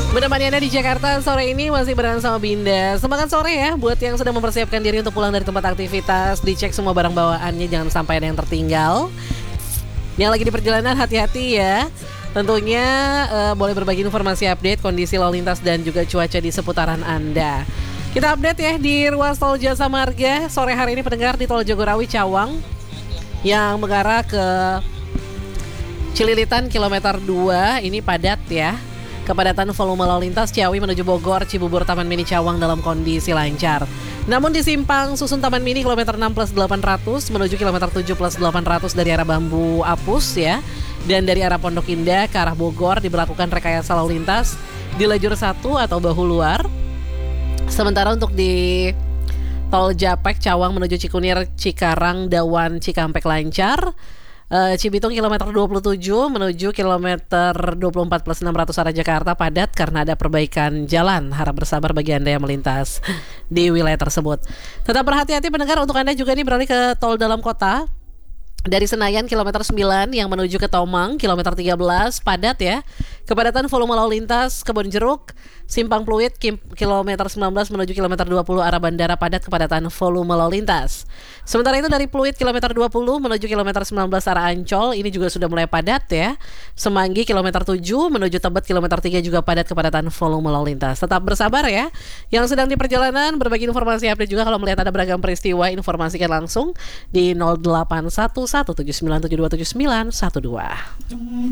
Menemani Anda di Jakarta sore ini masih barengan sama Binda. Semangat sore ya buat yang sedang mempersiapkan diri untuk pulang dari tempat aktivitas. Dicek semua barang bawaannya, jangan sampai ada yang tertinggal. Yang lagi di perjalanan hati-hati ya. Tentunya boleh berbagi informasi update kondisi lalu lintas dan juga cuaca di seputaran Anda. Kita update ya di ruas tol Jasa Marga. Sore hari ini pendengar di tol Jagorawi Cawang yang mengarah ke Cililitan kilometer 2 ini padat ya. Kepadatan volume lalu lintas Ciawi menuju Bogor, Cibubur, Taman Mini Cawang dalam kondisi lancar. Namun di simpang susun Taman Mini kilometer 6 plus 800 menuju kilometer 7 plus 800 dari arah Bambu Apus ya. Dan dari arah Pondok Indah ke arah Bogor diberlakukan rekayasa lalu lintas di lajur 1 atau bahu luar. Sementara untuk di tol Japek Cawang menuju Cikunir, Cikarang, Dawan, Cikampek lancar. Cibitung kilometer 27 menuju kilometer 24 plus 600 arah Jakarta padat karena ada perbaikan jalan. Harap bersabar bagi Anda yang melintas di wilayah tersebut. Tetap berhati-hati pendengar, untuk Anda juga nih beralih ke tol dalam kota. Dari Senayan kilometer 9 yang menuju ke Tomang kilometer 13 padat ya. Kepadatan volume lalu lintas Kebonjeruk, Simpang Pluit kilometer 19 menuju kilometer 20 arah bandara padat kepadatan volume lalu lintas. Sementara itu dari Pluit kilometer 20 menuju kilometer 19 arah Ancol ini juga sudah mulai padat ya. Semanggi kilometer 7 menuju Tebet kilometer 3 juga padat kepadatan volume lalu lintas. Tetap bersabar ya. Yang sedang di perjalanan berbagi informasi update juga kalau melihat ada beragam peristiwa, informasikan langsung di 081 179727912.